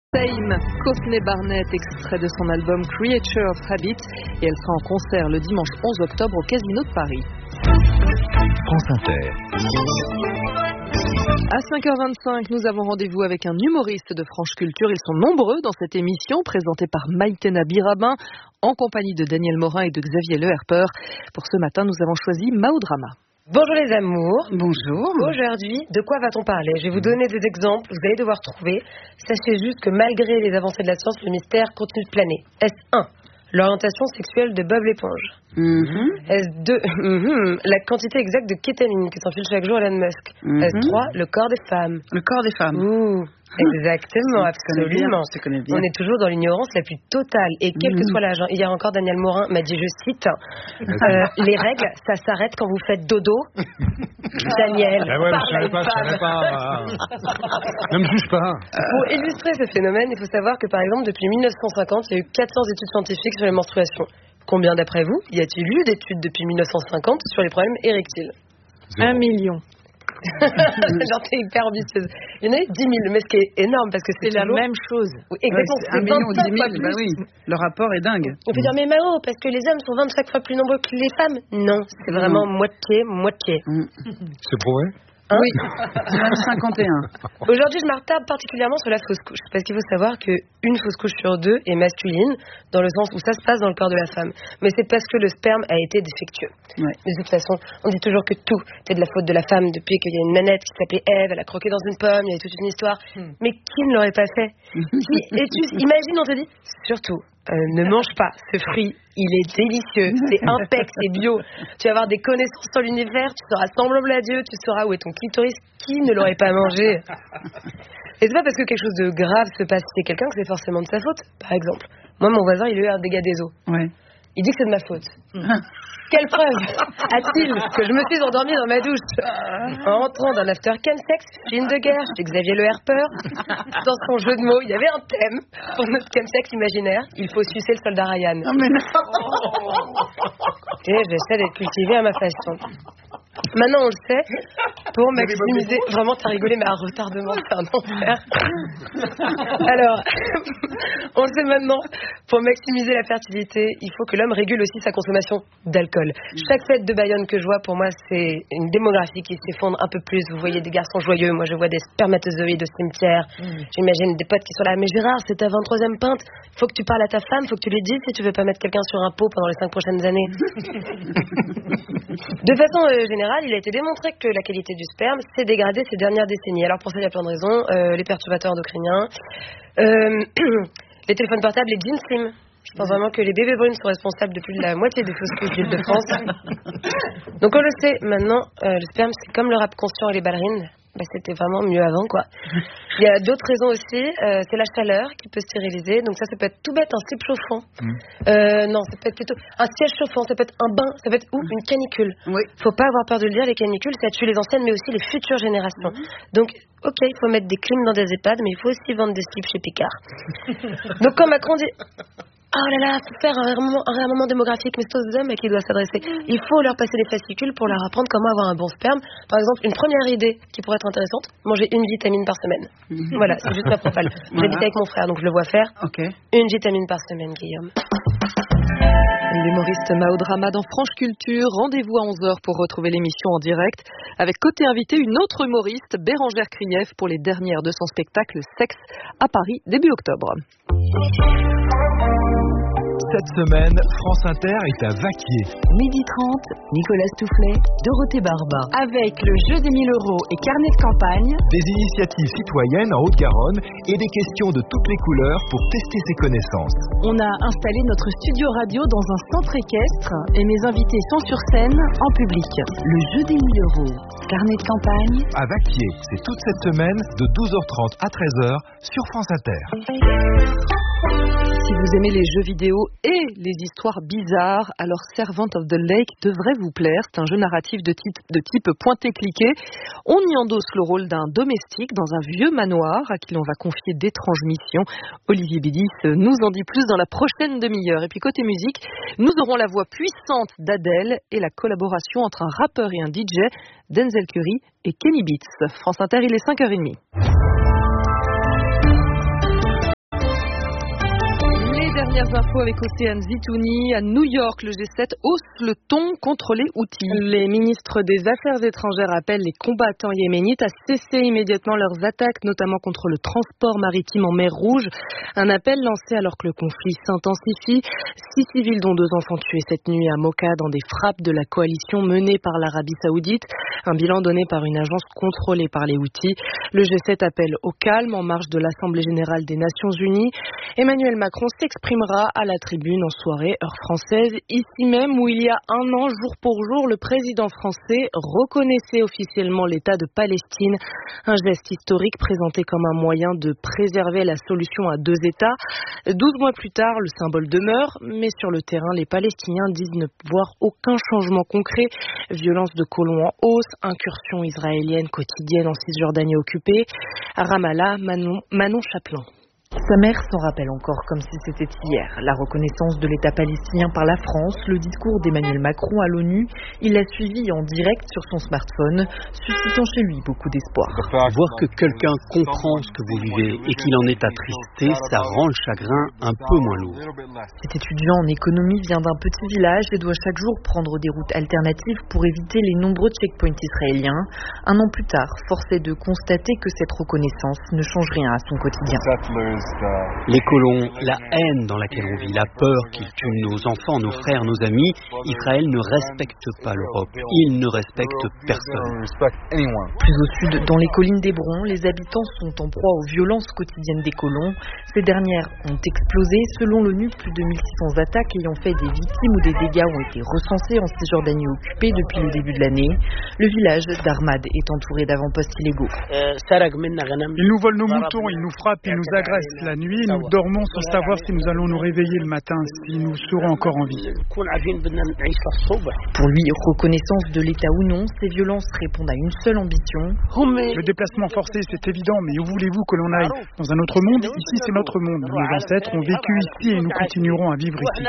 Same, Courtney Barnett, extrait de son album Creature of Habit, et elle sera en concert le dimanche 11 octobre au Casino de Paris. France Inter. À 5h25, nous avons rendez-vous avec un humoriste de Franche Culture. Ils sont nombreux dans cette émission, présentée par Maïtena Birabin, en compagnie de Daniel Morin et de Xavier Le Herper. Pour ce matin, nous avons choisi Maoudrama. Bonjour les amours. Bonjour. Aujourd'hui, de quoi va-t-on parler? Je vais vous donner des exemples, vous allez devoir trouver. Sachez juste que malgré les avancées de la science, le mystère continue de planer. S1, l'orientation sexuelle de Bob l'éponge. S2, la quantité exacte de kétamine qui s'enfile chaque jour à Elon Musk. S3, le corps des femmes. Le corps des femmes. Ouh, exactement, absolument. Je te connais bien. On est toujours dans l'ignorance la plus totale. Et quel que soit l'âge, hier encore, Daniel Morin m'a dit, je cite, les règles, ça s'arrête quand vous faites dodo. Daniel, ouais, je savais pas. Ne me juge pas. Pour illustrer ce phénomène, il faut savoir que, par exemple, depuis 1950, il y a eu 400 études scientifiques sur les menstruations. Combien, d'après vous, y a-t-il eu d'études depuis 1950 sur les problèmes érectiles? 1 million. Genre, t'es hyper ambitieuse. Il y en a eu 10 000, mais ce qui est énorme, parce que c'est la toujours... même chose. Oui, exactement, c'est 1 million ou 10 000, bah oui, le rapport est dingue. On peut dire, mais Mao, parce que les hommes sont 25 fois plus nombreux que les femmes. Non, c'est vraiment moitié. C'est prouvé? Oui. Même 51. Aujourd'hui, je m'attarde particulièrement sur la fausse couche, parce qu'il faut savoir qu'une fausse couche sur 2 est masculine, dans le sens où ça se passe dans le corps de la femme. Mais c'est parce que le sperme a été défectueux. Ouais. Mais de toute façon, on dit toujours que tout est de la faute de la femme depuis qu'il y a une nanette qui s'appelait Ève, elle a croqué dans une pomme, il y a toute une histoire. Mais qui ne l'aurait pas fait? Et tu imagines, on te dit, surtout, ne mange pas ce fruit, il est délicieux, c'est impec, c'est bio. Tu vas avoir des connaissances sur l'univers, tu seras semblable à Dieu, tu sauras où est ton clitoris. Qui ne l'aurait pas mangé? Et c'est pas parce que quelque chose de grave se passe chez quelqu'un que c'est forcément de sa faute. Par exemple, moi, mon voisin, il a eu un dégât des eaux. Ouais. Il dit que c'est de ma faute. Quelle preuve a-t-il que je me suis endormie dans ma douche en rentrant d'un after chemsex, film de guerre, chez Xavier Le Herper? Dans son jeu de mots, il y avait un thème pour notre chemsex imaginaire. Il faut sucer le soldat Ryan. Non mais non. Et j'essaie d'être cultivée à ma façon. Maintenant, on le sait, pour maximiser... Vraiment, t'as rigolé, mais un retardement, c'est un enfer. Alors, on le sait maintenant, pour maximiser la fertilité, il faut que l'homme régule aussi sa consommation d'alcool. Chaque fête de Bayonne que je vois, pour moi, c'est une démographie qui s'effondre un peu plus. Vous voyez des garçons joyeux, moi je vois des spermatozoïdes au cimetière. J'imagine des potes qui sont là, mais Gérard, c'est ta 23e pinte, faut que tu parles à ta femme, faut que tu lui dises si tu veux pas mettre quelqu'un sur un pot pendant les 5 prochaines années. De façon générale, il a été démontré que la qualité du sperme s'est dégradée ces dernières décennies. Alors pour ça, il y a plein de raisons. Les perturbateurs endocriniens, les téléphones portables, les jeans slim. Je pense vraiment que les bébés brunes sont responsables de plus de la moitié des fausses couches d'Île-de-France. Donc on le sait, maintenant, le sperme, c'est comme le rap conscient et les ballerines. Bah, c'était vraiment mieux avant, quoi. Il y a d'autres raisons aussi, c'est la chaleur qui peut stériliser. Donc ça peut être tout bête, un slip chauffant. Non, ça peut être plutôt un siège chauffant, ça peut être un bain, ça peut être une canicule. Oui. Faut pas avoir peur de le dire, les canicules, ça tue les anciennes, mais aussi les futures générations. Donc, ok, il faut mettre des clims dans des EHPAD, mais il faut aussi vendre des slips chez Picard. Donc quand Macron dit... Oh là là, faut faire un réarmement démographique, mais c'est aux hommes à qui il doit s'adresser. Il faut leur passer des fascicules pour leur apprendre comment avoir un bon sperme. Par exemple, une première idée qui pourrait être intéressante, manger une vitamine par semaine. Voilà, c'est juste ma propale. J'habite avec mon frère, donc je le vois faire. Ok. Une vitamine par semaine, Guillaume. L'humoriste Maoudrama dans Franche Culture. Rendez-vous à 11h pour retrouver l'émission en direct. Avec côté invité, une autre humoriste, Bérangère Krief, pour les dernières de son spectacle Sexe à Paris, début octobre. Cette semaine, France Inter est à Vaquier. 12h30, Nicolas Toufflet, Dorothée Barba. Avec le jeu des 1000 euros et carnet de campagne. Des initiatives citoyennes en Haute-Garonne et des questions de toutes les couleurs pour tester ses connaissances. On a installé notre studio radio dans un centre équestre et mes invités sont sur scène en public. Le jeu des 1000 euros, carnet de campagne. À Vaquier, c'est toute cette semaine de 12h30 à 13h sur France Inter. Si vous aimez les jeux vidéo et les histoires bizarres, alors Servant of the Lake devrait vous plaire. C'est un jeu narratif de type pointé-cliqué. On y endosse le rôle d'un domestique dans un vieux manoir à qui l'on va confier d'étranges missions. Olivier Bédis nous en dit plus dans la prochaine demi-heure. Et puis côté musique, nous aurons la voix puissante d'Adèle et la collaboration entre un rappeur et un DJ, Denzel Curry et Kenny Beats. France Inter, il est 5h30. dernières infos avec Océane Zitouni. À New York, le G7 hausse le ton contre les Houthis. Les ministres des Affaires étrangères appellent les combattants yéménites à cesser immédiatement leurs attaques, notamment contre le transport maritime en mer Rouge. Un appel lancé alors que le conflit s'intensifie. 6 civils, dont 2 enfants, tués cette nuit à Mocha dans des frappes de la coalition menée par l'Arabie Saoudite. Un bilan donné par une agence contrôlée par les Houthis. Le G7 appelle au calme en marge de l'Assemblée générale des Nations Unies. Emmanuel Macron s'exprimera à la tribune en soirée heure française, ici même où il y a un an, jour pour jour, le président français reconnaissait officiellement l'État de Palestine. Un geste historique présenté comme un moyen de préserver la solution à 2 États. 12 mois plus tard, le symbole demeure, mais sur le terrain, les Palestiniens disent ne voir aucun changement concret. Violence de colons en hausse, incursions israéliennes quotidiennes en Cisjordanie occupée. À Ramallah, Manon Chaplin. Sa mère s'en rappelle encore comme si c'était hier. La reconnaissance de l'État palestinien par la France, le discours d'Emmanuel Macron à l'ONU, il l'a suivi en direct sur son smartphone, suscitant chez lui beaucoup d'espoir. Voir que quelqu'un comprend ce que vous vivez et qu'il en est attristé, ça rend le chagrin un peu moins lourd. Cet étudiant en économie vient d'un petit village et doit chaque jour prendre des routes alternatives pour éviter les nombreux checkpoints israéliens. Un an plus tard, force est de constater que cette reconnaissance ne change rien à son quotidien. Les colons, la haine dans laquelle on vit, la peur qu'ils tuent nos enfants, nos frères, nos amis, Israël ne respecte pas l'Europe. Il ne respecte personne. Plus au sud, dans les collines d'Hébron, les habitants sont en proie aux violences quotidiennes des colons. Ces dernières ont explosé. Selon l'ONU, plus de 1600 attaques ayant fait des victimes ou des dégâts ont été recensés en Cisjordanie occupée depuis le début de l'année. Le village d'Armad est entouré d'avant-postes illégaux. Ils nous volent nos moutons, ils nous frappent, ils nous agressent. La nuit, nous dormons sans savoir si nous allons nous réveiller le matin, si nous serons encore en vie. Pour lui, reconnaissance de l'État ou non, ces violences répondent à une seule ambition. Le déplacement forcé, c'est évident, mais où voulez-vous que l'on aille? Dans un autre monde? Ici, c'est notre monde. Nos ancêtres ont vécu ici et nous continuerons à vivre ici.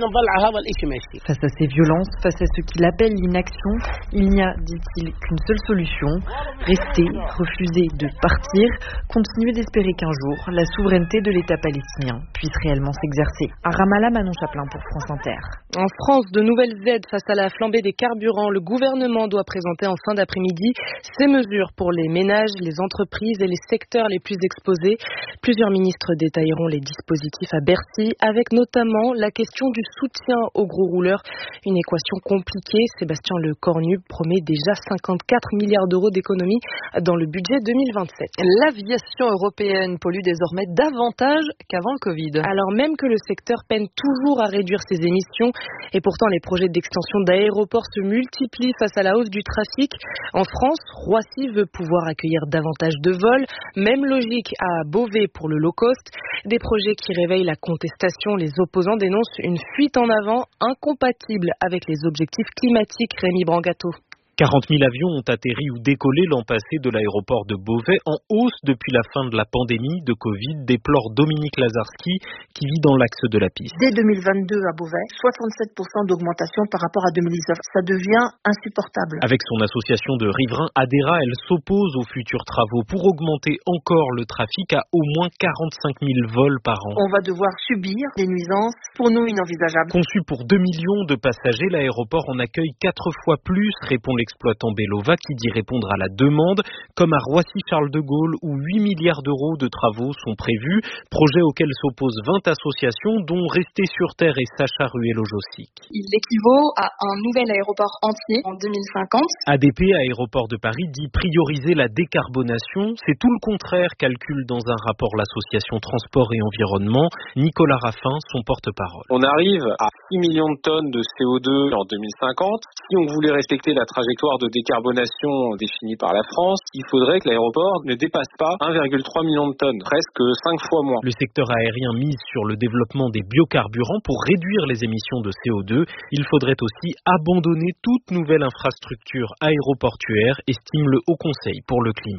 Face à ces violences, face à ce qu'il appelle l'inaction, il n'y a, dit-il, qu'une seule solution. Rester, refuser de partir, continuer d'espérer qu'un jour, la souveraineté de l'État palestinien puisse réellement s'exercer. À Ramallah, Manon Chaplin pour France Inter. En France, de nouvelles aides face à la flambée des carburants. Le gouvernement doit présenter en fin d'après-midi ses mesures pour les ménages, les entreprises et les secteurs les plus exposés. Plusieurs ministres détailleront les dispositifs à Bercy, avec notamment la question du soutien aux gros rouleurs. Une équation compliquée. Sébastien Lecornu promet déjà 54 milliards d'euros d'économies dans le budget 2027. L'aviation européenne pollue désormais davantage qu'avant le Covid. Alors même que le secteur peine toujours à réduire ses émissions, et pourtant les projets d'extension d'aéroports se multiplient face à la hausse du trafic. En France, Roissy veut pouvoir accueillir davantage de vols. Même logique à Beauvais pour le low cost. Des projets qui réveillent la contestation. Les opposants dénoncent une fuite en avant incompatible avec les objectifs climatiques. Rémi Brangato. 40 000 avions ont atterri ou décollé l'an passé de l'aéroport de Beauvais, en hausse depuis la fin de la pandémie de Covid, déplore Dominique Lazarski, qui vit dans l'axe de la piste. Dès 2022 à Beauvais, 67% d'augmentation par rapport à 2019. Ça devient insupportable. Avec son association de riverains ADERA, elle s'oppose aux futurs travaux pour augmenter encore le trafic à au moins 45 000 vols par an. On va devoir subir des nuisances, pour nous inenvisageables. Conçu pour 2 millions de passagers, l'aéroport en accueille 4 fois plus, répond l'exploitant Belova, qui dit répondre à la demande, comme à Roissy-Charles de Gaulle où 8 milliards d'euros de travaux sont prévus, projet auquel s'opposent 20 associations, dont Rester sur Terre et Sacha Ruel-Ojocic. Il équivaut à un nouvel aéroport entier en 2050. ADP, Aéroport de Paris, dit prioriser la décarbonation. C'est tout le contraire, calcule dans un rapport l'association Transport et Environnement. Nicolas Raffin, son porte-parole. On arrive à 6 millions de tonnes de CO2 en 2050. Si on voulait respecter la trajectoire de décarbonation définie par la France, il faudrait que l'aéroport ne dépasse pas 1,3 million de tonnes, presque 5 fois moins. Le secteur aérien mise sur le développement des biocarburants pour réduire les émissions de CO2. Il faudrait aussi abandonner toute nouvelle infrastructure aéroportuaire, estime le Haut Conseil pour le climat.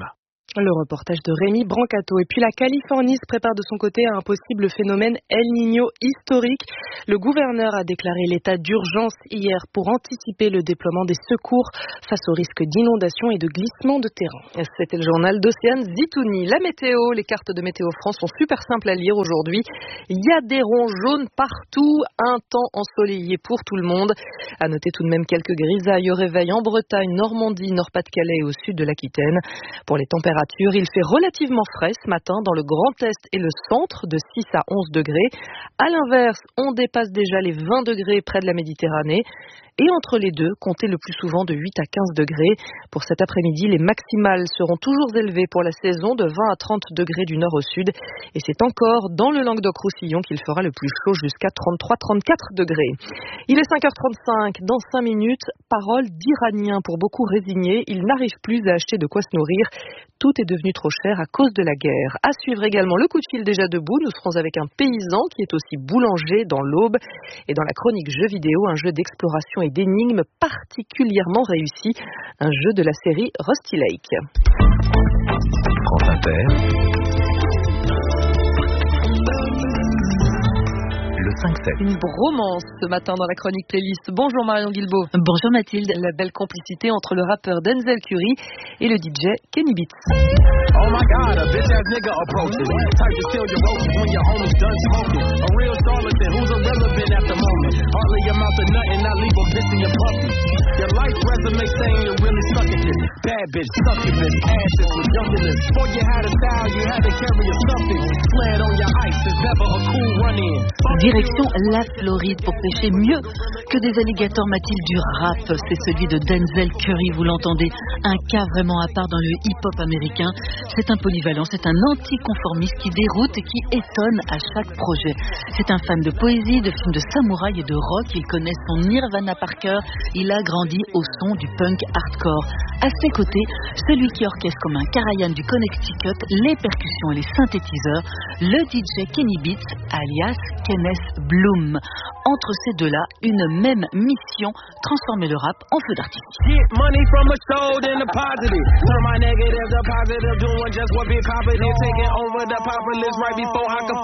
Le reportage de Rémi Brancato. Et puis la Californie se prépare de son côté à un possible phénomène El Niño historique. Le gouverneur a déclaré l'état d'urgence hier pour anticiper le déploiement des secours face au risque d'inondation et de glissement de terrain. C'était le journal d'Océane Zitouni. La météo, les cartes de Météo France sont super simples à lire aujourd'hui. Il y a des ronds jaunes partout, un temps ensoleillé pour tout le monde. À noter tout de même quelques grisailles au réveil en Bretagne, Normandie, Nord-Pas-de-Calais et au sud de l'Aquitaine. Pour les températures, il fait relativement frais ce matin dans le Grand Est et le centre de 6 à 11 degrés. À l'inverse, on dépasse déjà les 20 degrés près de la Méditerranée. Et entre les deux, comptez le plus souvent de 8 à 15 degrés. Pour cet après-midi, les maximales seront toujours élevées pour la saison de 20 à 30 degrés du nord au sud. Et c'est encore dans le Languedoc-Roussillon qu'il fera le plus chaud jusqu'à 33-34 degrés. Il est 5h35. Dans 5 minutes, parole d'Iraniens pour beaucoup résignés. Ils n'arrivent plus à acheter de quoi se nourrir. Tout est devenu trop cher à cause de la guerre. À suivre également le coup de fil déjà debout. Nous serons avec un paysan qui est aussi boulanger dans l'Aube. Et dans la chronique jeux vidéo, un jeu d'exploration et d'énigmes particulièrement réussi. Un jeu de la série Rusty Lake. France Inter. Le 5-7. Une bromance ce matin dans la chronique playlist. Bonjour Marion Guilbault. Bonjour Mathilde. La belle complicité entre le rappeur Denzel Curry et le DJ Kenny Beats. Oh my God, a bitch ass nigga approaching. Type to kill your roaches when your homies done smoking. A real charlatan who's irrelevant at the moment. Hardly your mouth to nut and not leave them bitching your puppy. Your life resume saying you really suck at this. Bad bitch, succubus, asses with younginess. Before you had a style, you had to carry a something. Sled on your ice, there's never a cool run-in. Direction la Floride pour pêcher mieux que des alligators, Mathilde, du rap. C'est celui de Denzel Curry, vous l'entendez, un cas vraiment à part dans le hip-hop américain. C'est un polyvalent, c'est un anticonformiste qui déroute et qui étonne à chaque projet. C'est un fan de poésie, de films de samouraï et de rock. Il connaît son Nirvana par cœur. Il a grandi au son du punk hardcore. À ses côtés, celui qui orchestre comme un Karajan du Connecticut les percussions et les synthétiseurs, le DJ Kenny Beats, alias Kenneth Bloom. Entre ces deux-là, une même mission, transformer le rap en feu d'artifice. Get money from a show, then the positive. Turn my negative to positive, doing just what be confident. Taking over the populace right before I can